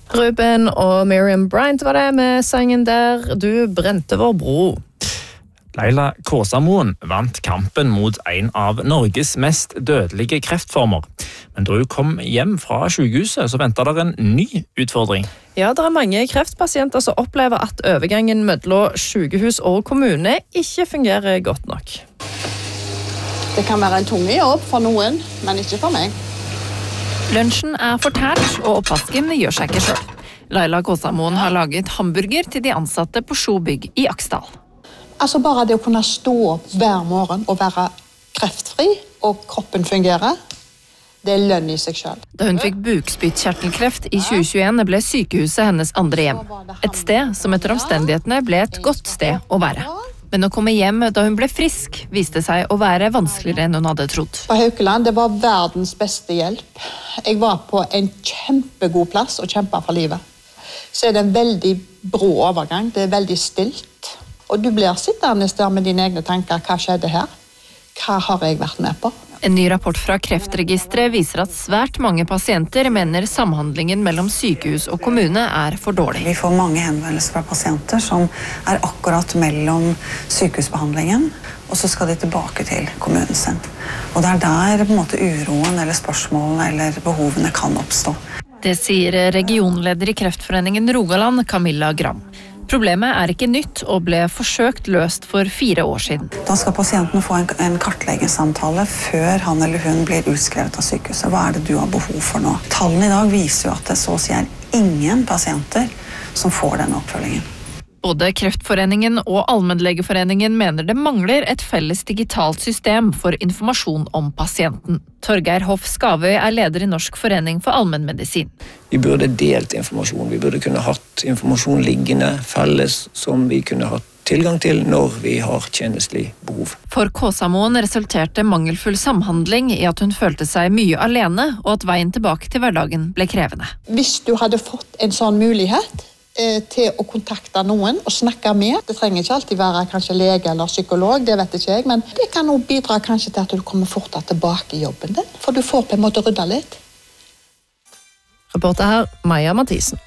Ruben og Miriam Bryant var det med sangen der Du brente vår bro. Laila Kåsamoen vant kampen mot en av Norges mest dødelige kreftformer. Men da hun kom hjem fra sykehuset, så ventet der en ny utfordring. Ja, det er mange kreftpasienter som opplever at overgangen mellom sykehus og kommune ikke fungerer godt nok. Det kan være en tung jobb for noen, men ikke for meg. Lunsjen er fortært, og oppvasken gjør seg ikke selv. Laila Kåsamoen har laget hamburger til de ansatte på Sjo Bygg i Aksdal. Altså bare det å kunne stå opp hver morgen og være kreftfri, og kroppen fungerer, det er lønn i seg selv. Da hun fikk bukspyttkjertelkreft i 2021 ble sykehuset hennes andre hjem. Et sted som etter omstendighetene ble et godt sted å være. Men å komme hjem da hun ble frisk, viste seg å være vanskeligere enn hun hadde trodd. På Haukeland, det var verdens beste hjelp. Jeg var på en kjempegod plass og kjempet for livet. Så er det en veldig brå overgang, det er veldig stilt. Og du blir sittende der med dine egne tanker, hva skjedde her? Hva har jeg vært med på? En ny rapport fra Kreftregisteret viser at svært mange pasienter mener samhandlingen mellom sykehus og kommune er for dårlig. Vi får mange henvendelser fra pasienter som er akkurat mellom sykehusbehandlingen, og så skal de tilbake til kommunen sin. Og det er der på en måte uroen eller spørsmålene eller behovene kan oppstå. Det sier regionleder i Kreftforeningen Rogaland, Camilla Gram. Problemet er ikke nytt og ble forsøkt løst for 4 år siden. Da skal pasienten få en kartleggingssamtale før han eller hun blir utskrevet av sykehuset. Hva er det du har behov for nå? Tallene i dag viser jo at det så å si er ingen pasienter som får denne oppfølgingen. Både Kreftforeningen og Allmennlegeforeningen mener det mangler et felles digitalt system for informasjon om pasienten. Torgeir Hoff Skavøy er leder i Norsk forening for allmennmedisin. Vi burde delt informasjon, vi burde kunne hatt informasjon liggende felles som vi kunne hatt tilgang til når vi har tjenestelig behov. For Kåsamoen resulterte mangelfull samhandling i at hun følte seg mye alene, og at veien tilbake til hverdagen ble krevende. Hvis du hadde fått en sånn mulighet til å kontakte noen og snakke med, det trenger ikke alltid være kanskje lege eller psykolog, det vet ikke jeg, men det kan også bidra kanskje til at du kommer fortere tilbake i jobben din, for du får på en måte rydda litt. Reporter her, Maja Mathisen.